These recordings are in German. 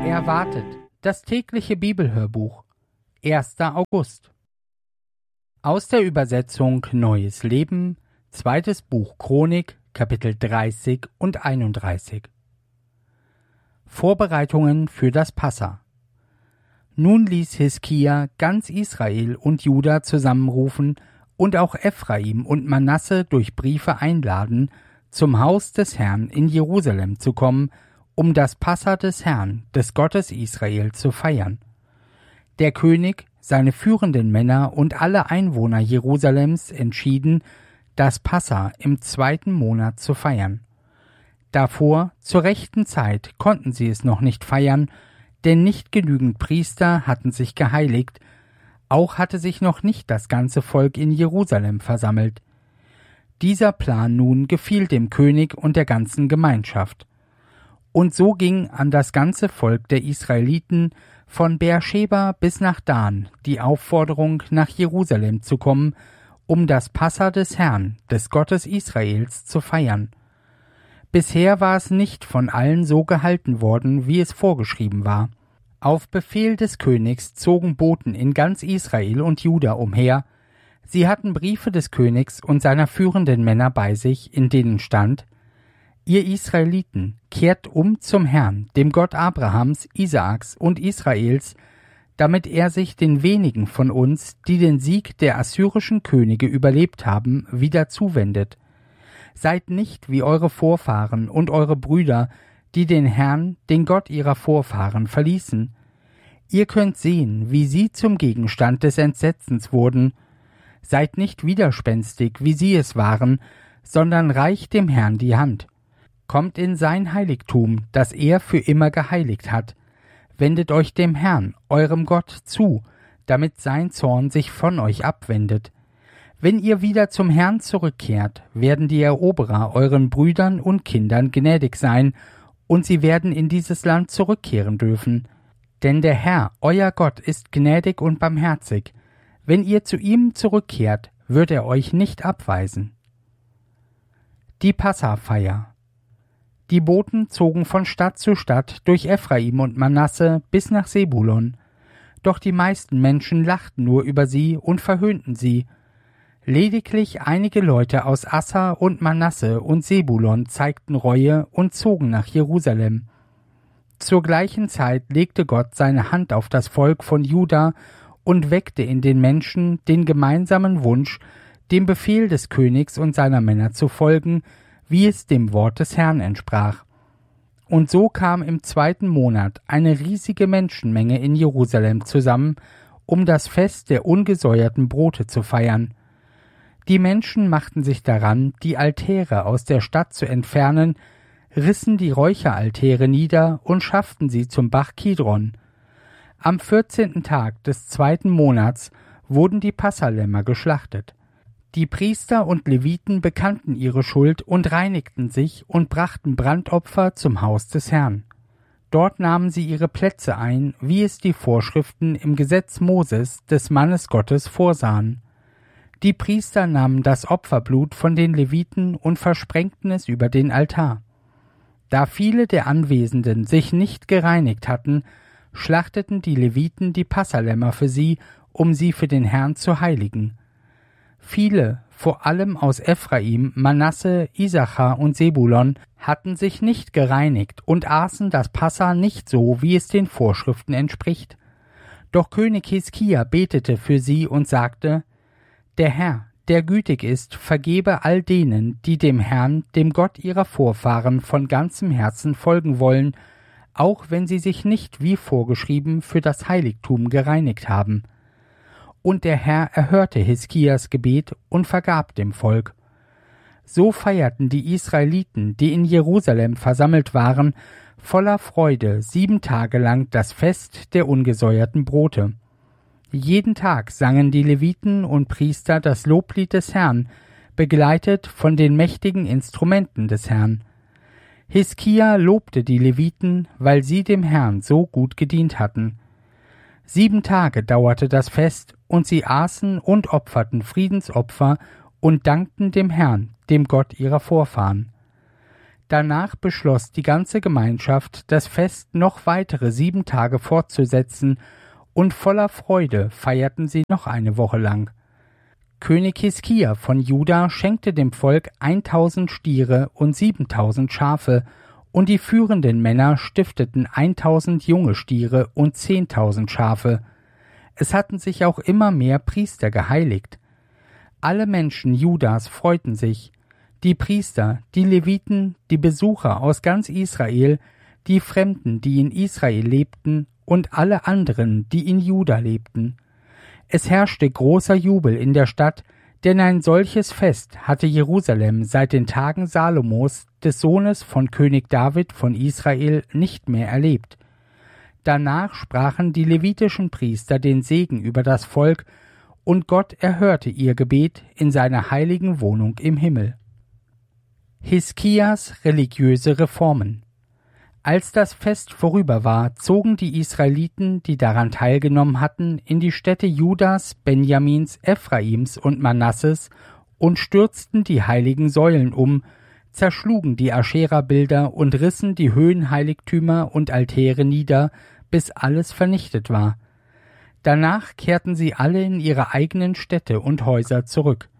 Erwartet, das tägliche Bibelhörbuch, 1. August. Aus der Übersetzung Neues Leben, 2. Buch Chronik, Kapitel 30 und 31. Vorbereitungen für das Passa. Nun ließ Hiskia ganz Israel und Juda zusammenrufen und auch Ephraim und Manasse durch Briefe einladen, zum Haus des Herrn in Jerusalem zu kommen, um das Passa des Herrn, des Gottes Israel, zu feiern. Der König, seine führenden Männer und alle Einwohner Jerusalems entschieden, das Passa im 2. Monat zu feiern. Davor, zur rechten Zeit, konnten sie es noch nicht feiern, denn nicht genügend Priester hatten sich geheiligt, auch hatte sich noch nicht das ganze Volk in Jerusalem versammelt. Dieser Plan nun gefiel dem König und der ganzen Gemeinschaft. Und so ging an das ganze Volk der Israeliten von Beersheba bis nach Dan die Aufforderung, nach Jerusalem zu kommen, um das Passa des Herrn, des Gottes Israels, zu feiern. Bisher war es nicht von allen so gehalten worden, wie es vorgeschrieben war. Auf Befehl des Königs zogen Boten in ganz Israel und Juda umher. Sie hatten Briefe des Königs und seiner führenden Männer bei sich, in denen stand: Ihr Israeliten, kehrt um zum Herrn, dem Gott Abrahams, Isaaks und Israels, damit er sich den wenigen von uns, die den Sieg der assyrischen Könige überlebt haben, wieder zuwendet. Seid nicht wie eure Vorfahren und eure Brüder, die den Herrn, den Gott ihrer Vorfahren, verließen. Ihr könnt sehen, wie sie zum Gegenstand des Entsetzens wurden. Seid nicht widerspenstig, wie sie es waren, sondern reicht dem Herrn die Hand. Kommt in sein Heiligtum, das er für immer geheiligt hat. Wendet euch dem Herrn, eurem Gott, zu, damit sein Zorn sich von euch abwendet. Wenn ihr wieder zum Herrn zurückkehrt, werden die Eroberer euren Brüdern und Kindern gnädig sein, und sie werden in dieses Land zurückkehren dürfen. Denn der Herr, euer Gott, ist gnädig und barmherzig. Wenn ihr zu ihm zurückkehrt, wird er euch nicht abweisen. Die Passafeier. Die Boten zogen von Stadt zu Stadt durch Ephraim und Manasse bis nach Sebulon. Doch die meisten Menschen lachten nur über sie und verhöhnten sie. Lediglich einige Leute aus Asser und Manasse und Sebulon zeigten Reue und zogen nach Jerusalem. Zur gleichen Zeit legte Gott seine Hand auf das Volk von Juda und weckte in den Menschen den gemeinsamen Wunsch, dem Befehl des Königs und seiner Männer zu folgen, wie es dem Wort des Herrn entsprach. Und so kam im 2. Monat eine riesige Menschenmenge in Jerusalem zusammen, um das Fest der ungesäuerten Brote zu feiern. Die Menschen machten sich daran, die Altäre aus der Stadt zu entfernen, rissen die Räucheraltäre nieder und schafften sie zum Bach Kidron. Am 14. Tag des 2. Monats wurden die Passalämmer geschlachtet. Die Priester und Leviten bekannten ihre Schuld und reinigten sich und brachten Brandopfer zum Haus des Herrn. Dort nahmen sie ihre Plätze ein, wie es die Vorschriften im Gesetz Moses, des Mannes Gottes, vorsahen. Die Priester nahmen das Opferblut von den Leviten und versprengten es über den Altar. Da viele der Anwesenden sich nicht gereinigt hatten, schlachteten die Leviten die Passalämmer für sie, um sie für den Herrn zu heiligen. Viele, vor allem aus Ephraim, Manasse, Isachar und Sebulon, hatten sich nicht gereinigt und aßen das Passa nicht so, wie es den Vorschriften entspricht. Doch König Hiskia betete für sie und sagte: Der Herr, der gütig ist, vergebe all denen, die dem Herrn, dem Gott ihrer Vorfahren, von ganzem Herzen folgen wollen, auch wenn sie sich nicht wie vorgeschrieben für das Heiligtum gereinigt haben. Und der Herr erhörte Hiskias Gebet und vergab dem Volk. So feierten die Israeliten, die in Jerusalem versammelt waren, voller Freude 7 Tage lang das Fest der ungesäuerten Brote. Jeden Tag sangen die Leviten und Priester das Loblied des Herrn, begleitet von den mächtigen Instrumenten des Herrn. Hiskia lobte die Leviten, weil sie dem Herrn so gut gedient hatten. 7 Tage dauerte das Fest, und sie aßen und opferten Friedensopfer und dankten dem Herrn, dem Gott ihrer Vorfahren. Danach beschloss die ganze Gemeinschaft, das Fest noch weitere 7 Tage fortzusetzen, und voller Freude feierten sie noch eine Woche lang. König Hiskia von Juda schenkte dem Volk 1000 Stiere und 7000 Schafe, und die führenden Männer stifteten 1000 junge Stiere und 10.000 Schafe. Es hatten sich auch immer mehr Priester geheiligt. Alle Menschen Judas freuten sich, die Priester, die Leviten, die Besucher aus ganz Israel, die Fremden, die in Israel lebten, und alle anderen, die in Juda lebten. Es herrschte großer Jubel in der Stadt, denn ein solches Fest hatte Jerusalem seit den Tagen Salomos, des Sohnes von König David von Israel, nicht mehr erlebt. Danach sprachen die levitischen Priester den Segen über das Volk, und Gott erhörte ihr Gebet in seiner heiligen Wohnung im Himmel. Hiskias religiöse Reformen. Als das Fest vorüber war, zogen die Israeliten, die daran teilgenommen hatten, in die Städte Judas, Benjamins, Ephraims und Manasses und stürzten die heiligen Säulen um, zerschlugen die Aschera-Bilder und rissen die Höhenheiligtümer und Altäre nieder, bis alles vernichtet war. Danach kehrten sie alle in ihre eigenen Städte und Häuser zurück.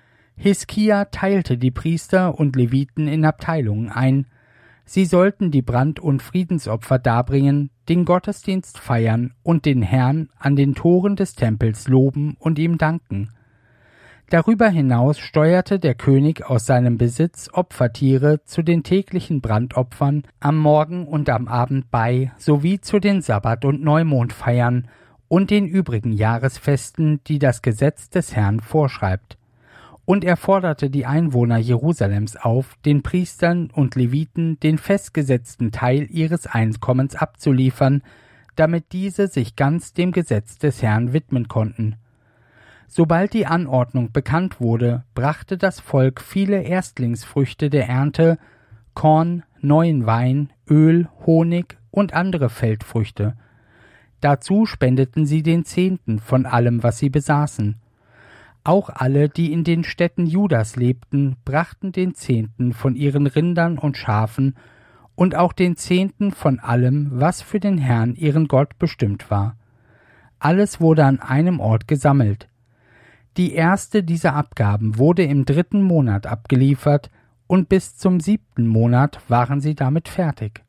Hiskia teilte die Priester und Leviten in Abteilungen ein. Sie sollten die Brand- und Friedensopfer darbringen, den Gottesdienst feiern und den Herrn an den Toren des Tempels loben und ihm danken. Darüber hinaus steuerte der König aus seinem Besitz Opfertiere zu den täglichen Brandopfern am Morgen und am Abend bei, sowie zu den Sabbat- und Neumondfeiern und den übrigen Jahresfesten, die das Gesetz des Herrn vorschreibt. Und er forderte die Einwohner Jerusalems auf, den Priestern und Leviten den festgesetzten Teil ihres Einkommens abzuliefern, damit diese sich ganz dem Gesetz des Herrn widmen konnten. Sobald die Anordnung bekannt wurde, brachte das Volk viele Erstlingsfrüchte der Ernte, Korn, neuen Wein, Öl, Honig und andere Feldfrüchte. Dazu spendeten sie den Zehnten von allem, was sie besaßen. Auch alle, die in den Städten Judas lebten, brachten den Zehnten von ihren Rindern und Schafen und auch den Zehnten von allem, was für den Herrn ihren Gott bestimmt war. Alles wurde an einem Ort gesammelt. Die erste dieser Abgaben wurde im 3. Monat abgeliefert, und bis zum 7. Monat waren sie damit fertig.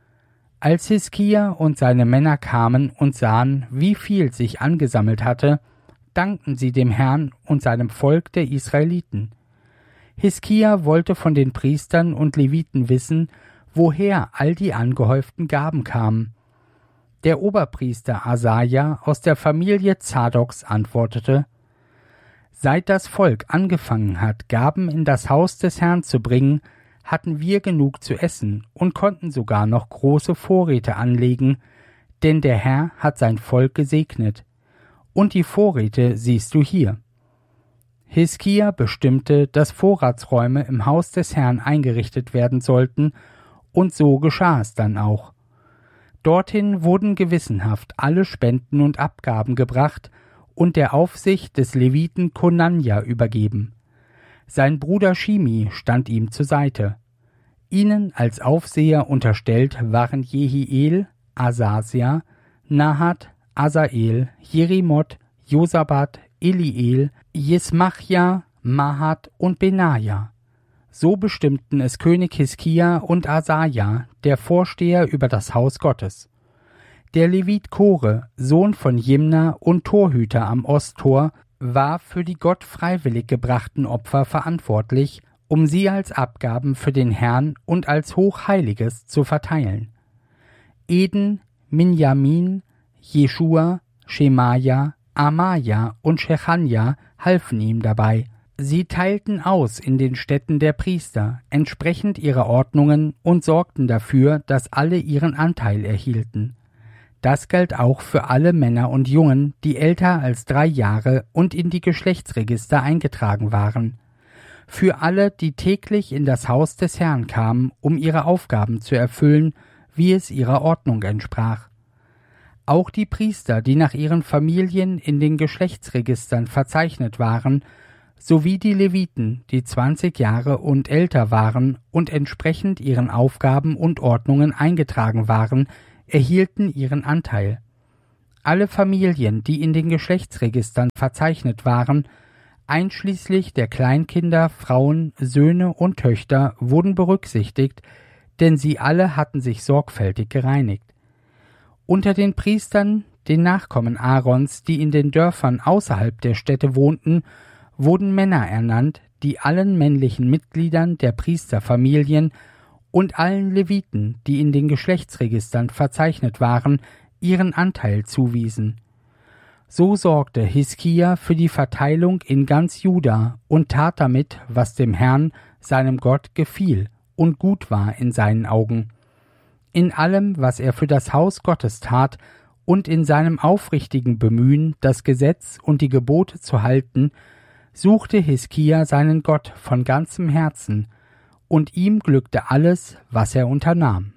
Als Hiskia und seine Männer kamen und sahen, wie viel sich angesammelt hatte, dankten sie dem Herrn und seinem Volk der Israeliten. Hiskia wollte von den Priestern und Leviten wissen, woher all die angehäuften Gaben kamen. Der Oberpriester Asaja aus der Familie Zadoks antwortete: Seit das Volk angefangen hat, Gaben in das Haus des Herrn zu bringen, hatten wir genug zu essen und konnten sogar noch große Vorräte anlegen, denn der Herr hat sein Volk gesegnet. Und die Vorräte siehst du hier. Hiskia bestimmte, dass Vorratsräume im Haus des Herrn eingerichtet werden sollten, und so geschah es dann auch. Dorthin wurden gewissenhaft alle Spenden und Abgaben gebracht und der Aufsicht des Leviten Konanja übergeben. Sein Bruder Shimi stand ihm zur Seite. Ihnen als Aufseher unterstellt waren Jehiel, Asasia, Nahat, Asael, Jerimoth, Josabat, Eliel, Jesmachja, Mahat und Benaja. So bestimmten es König Hiskia und Asaja, der Vorsteher über das Haus Gottes. Der Levit Kore, Sohn von Jimna und Torhüter am Osttor, war für die Gott freiwillig gebrachten Opfer verantwortlich, um sie als Abgaben für den Herrn und als Hochheiliges zu verteilen. Eden, Minjamin, Jeschua, Schemaja, Amaja und Shechanja halfen ihm dabei. Sie teilten aus in den Städten der Priester, entsprechend ihrer Ordnungen, und sorgten dafür, dass alle ihren Anteil erhielten. Das galt auch für alle Männer und Jungen, die älter als 3 Jahre und in die Geschlechtsregister eingetragen waren. Für alle, die täglich in das Haus des Herrn kamen, um ihre Aufgaben zu erfüllen, wie es ihrer Ordnung entsprach. Auch die Priester, die nach ihren Familien in den Geschlechtsregistern verzeichnet waren, sowie die Leviten, die 20 Jahre und älter waren und entsprechend ihren Aufgaben und Ordnungen eingetragen waren, erhielten ihren Anteil. Alle Familien, die in den Geschlechtsregistern verzeichnet waren, einschließlich der Kleinkinder, Frauen, Söhne und Töchter, wurden berücksichtigt, denn sie alle hatten sich sorgfältig gereinigt. Unter den Priestern, den Nachkommen Aarons, die in den Dörfern außerhalb der Städte wohnten, wurden Männer ernannt, die allen männlichen Mitgliedern der Priesterfamilien und allen Leviten, die in den Geschlechtsregistern verzeichnet waren, ihren Anteil zuwiesen. So sorgte Hiskia für die Verteilung in ganz Juda und tat damit, was dem Herrn, seinem Gott, gefiel und gut war in seinen Augen. In allem, was er für das Haus Gottes tat, und in seinem aufrichtigen Bemühen, das Gesetz und die Gebote zu halten, suchte Hiskia seinen Gott von ganzem Herzen, und ihm glückte alles, was er unternahm.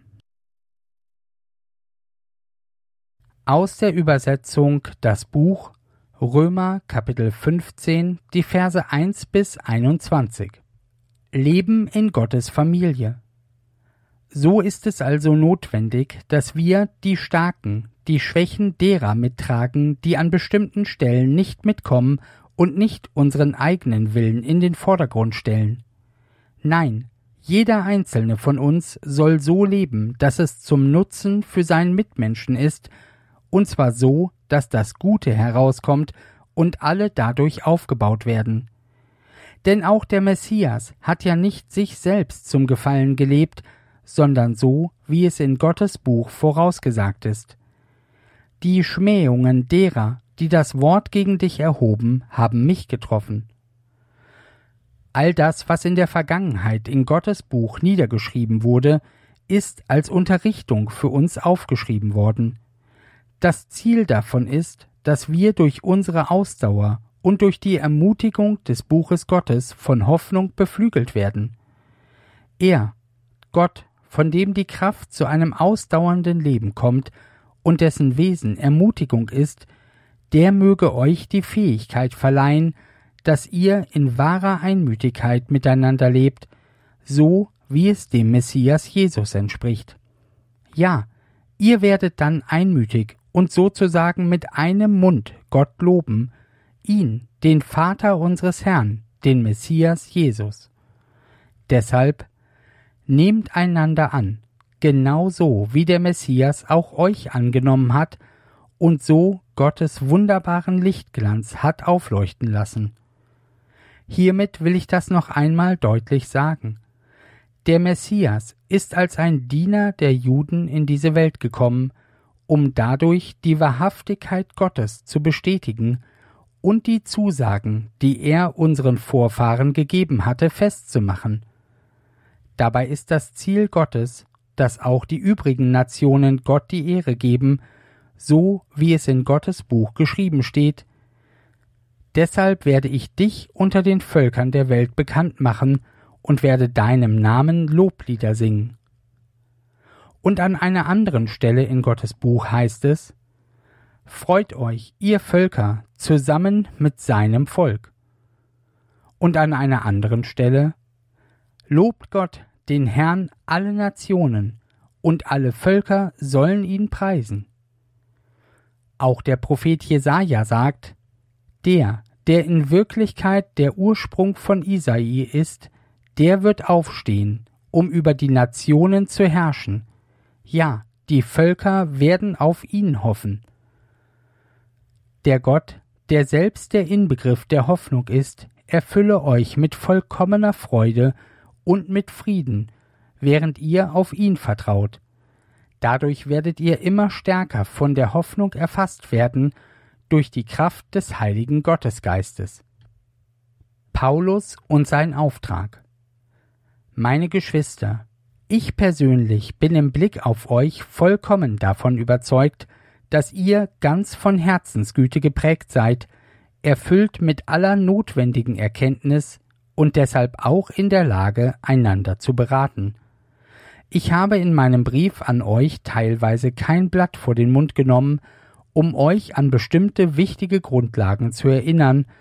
Aus der Übersetzung das Buch Römer Kapitel 15, die Verse 1 bis 21. Leben in Gottes Familie. So ist es also notwendig, dass wir, die Starken, die Schwächen derer mittragen, die an bestimmten Stellen nicht mitkommen und nicht unseren eigenen Willen in den Vordergrund stellen. Nein, jeder einzelne von uns soll so leben, dass es zum Nutzen für seinen Mitmenschen ist, und zwar so, dass das Gute herauskommt und alle dadurch aufgebaut werden. Denn auch der Messias hat ja nicht sich selbst zum Gefallen gelebt, sondern so, wie es in Gottes Buch vorausgesagt ist. Die Schmähungen derer, die das Wort gegen dich erhoben, haben mich getroffen. All das, was in der Vergangenheit in Gottes Buch niedergeschrieben wurde, ist als Unterrichtung für uns aufgeschrieben worden. Das Ziel davon ist, dass wir durch unsere Ausdauer und durch die Ermutigung des Buches Gottes von Hoffnung beflügelt werden. Er, Gott, von dem die Kraft zu einem ausdauernden Leben kommt und dessen Wesen Ermutigung ist, der möge euch die Fähigkeit verleihen, dass ihr in wahrer Einmütigkeit miteinander lebt, so wie es dem Messias Jesus entspricht. Ja, ihr werdet dann einmütig und sozusagen mit einem Mund Gott loben, ihn, den Vater unseres Herrn, den Messias Jesus. Deshalb nehmt einander an, genauso wie der Messias auch euch angenommen hat und so Gottes wunderbaren Lichtglanz hat aufleuchten lassen. Hiermit will ich das noch einmal deutlich sagen. Der Messias ist als ein Diener der Juden in diese Welt gekommen, um dadurch die Wahrhaftigkeit Gottes zu bestätigen und die Zusagen, die er unseren Vorfahren gegeben hatte, festzumachen. Dabei ist das Ziel Gottes, dass auch die übrigen Nationen Gott die Ehre geben, so wie es in Gottes Buch geschrieben steht: Deshalb werde ich dich unter den Völkern der Welt bekannt machen und werde deinem Namen Loblieder singen. Und an einer anderen Stelle in Gottes Buch heißt es: Freut euch, ihr Völker, zusammen mit seinem Volk. Und an einer anderen Stelle: Lobt Gott, den Herrn, alle Nationen, und alle Völker sollen ihn preisen. Auch der Prophet Jesaja sagt: Der in Wirklichkeit der Ursprung von Isai ist, der wird aufstehen, um über die Nationen zu herrschen. Ja, die Völker werden auf ihn hoffen. Der Gott, der selbst der Inbegriff der Hoffnung ist, erfülle euch mit vollkommener Freude und mit Frieden, während ihr auf ihn vertraut. Dadurch werdet ihr immer stärker von der Hoffnung erfasst werden, durch die Kraft des Heiligen Gottesgeistes. Paulus und sein Auftrag. Meine Geschwister, ich persönlich bin im Blick auf euch vollkommen davon überzeugt, dass ihr ganz von Herzensgüte geprägt seid, erfüllt mit aller notwendigen Erkenntnis und deshalb auch in der Lage, einander zu beraten. Ich habe in meinem Brief an euch teilweise kein Blatt vor den Mund genommen, um euch an bestimmte wichtige Grundlagen zu erinnern,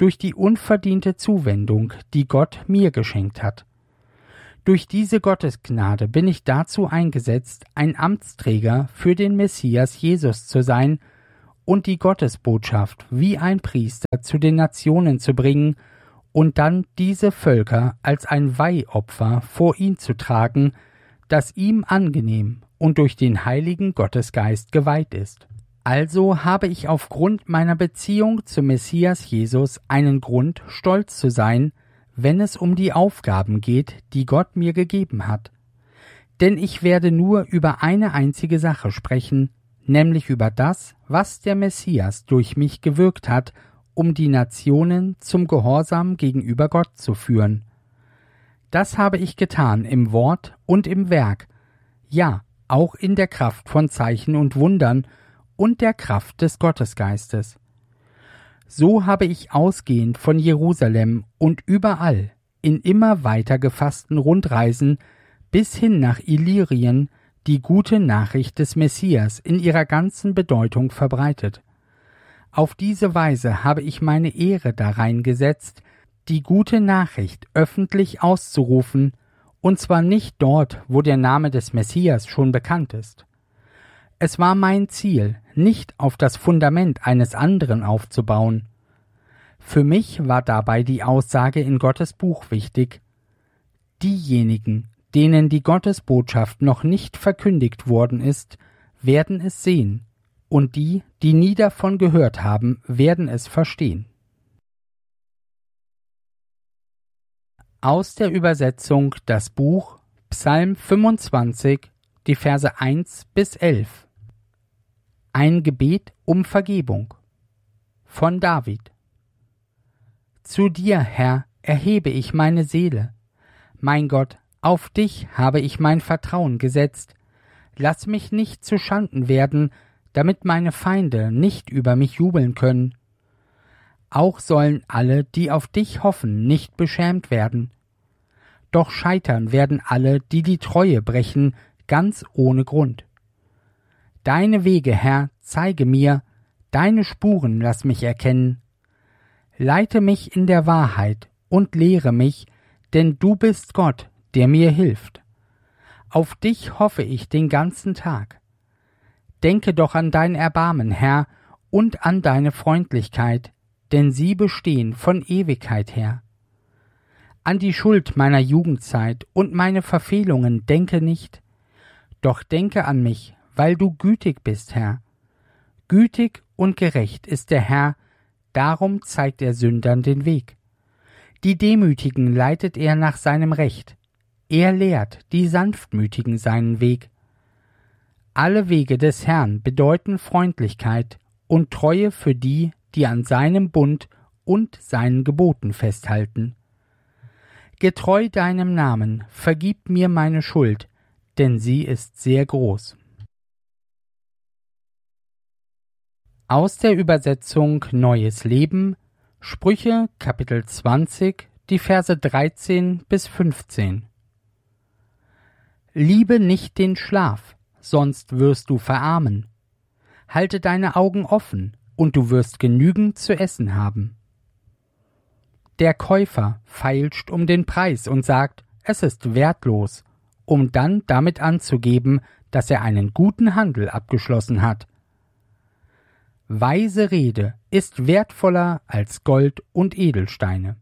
durch die unverdiente Zuwendung, die Gott mir geschenkt hat. Durch diese Gottesgnade bin ich dazu eingesetzt, ein Amtsträger für den Messias Jesus zu sein und die Gottesbotschaft wie ein Priester zu den Nationen zu bringen und dann diese Völker als ein Weihopfer vor ihn zu tragen, das ihm angenehm und durch den heiligen Gottesgeist geweiht ist. Also habe ich aufgrund meiner Beziehung zum Messias Jesus einen Grund, stolz zu sein, wenn es um die Aufgaben geht, die Gott mir gegeben hat. Denn ich werde nur über eine einzige Sache sprechen, nämlich über das, was der Messias durch mich gewirkt hat, um die Nationen zum Gehorsam gegenüber Gott zu führen. Das habe ich getan im Wort und im Werk, ja, auch in der Kraft von Zeichen und Wundern und der Kraft des Gottesgeistes. So habe ich ausgehend von Jerusalem und überall in immer weiter gefassten Rundreisen bis hin nach Illyrien die gute Nachricht des Messias in ihrer ganzen Bedeutung verbreitet. Auf diese Weise habe ich meine Ehre darein gesetzt, die gute Nachricht öffentlich auszurufen, und zwar nicht dort, wo der Name des Messias schon bekannt ist. Es war mein Ziel, nicht auf das Fundament eines anderen aufzubauen. Für mich war dabei die Aussage in Gottes Buch wichtig: Diejenigen, denen die Gottesbotschaft noch nicht verkündigt worden ist, werden es sehen, und die, die nie davon gehört haben, werden es verstehen. Aus der Übersetzung das Buch Psalm 25, die Verse 1 bis 11. Ein Gebet um Vergebung von David. Zu dir, Herr, erhebe ich meine Seele. Mein Gott, auf dich habe ich mein Vertrauen gesetzt. Lass mich nicht zu Schanden werden, damit meine Feinde nicht über mich jubeln können. Auch sollen alle, die auf dich hoffen, nicht beschämt werden. Doch scheitern werden alle, die die Treue brechen, ganz ohne Grund. Deine Wege, Herr, zeige mir, deine Spuren lass mich erkennen. Leite mich in der Wahrheit und lehre mich, denn du bist Gott, der mir hilft. Auf dich hoffe ich den ganzen Tag. Denke doch an dein Erbarmen, Herr, und an deine Freundlichkeit, denn sie bestehen von Ewigkeit her. An die Schuld meiner Jugendzeit und meine Verfehlungen denke nicht, doch denke an mich, weil du gütig bist, Herr. Gütig und gerecht ist der Herr, darum zeigt er Sündern den Weg. Die Demütigen leitet er nach seinem Recht, er lehrt die Sanftmütigen seinen Weg. Alle Wege des Herrn bedeuten Freundlichkeit und Treue für die, die an seinem Bund und seinen Geboten festhalten. Getreu deinem Namen, vergib mir meine Schuld, denn sie ist sehr groß. Aus der Übersetzung Neues Leben, Sprüche, Kapitel 20, die Verse 13 bis 15. Liebe nicht den Schlaf, sonst wirst du verarmen. Halte deine Augen offen, und du wirst genügend zu essen haben. Der Käufer feilscht um den Preis und sagt, es ist wertlos, um dann damit anzugeben, dass er einen guten Handel abgeschlossen hat. Weise Rede ist wertvoller als Gold und Edelsteine.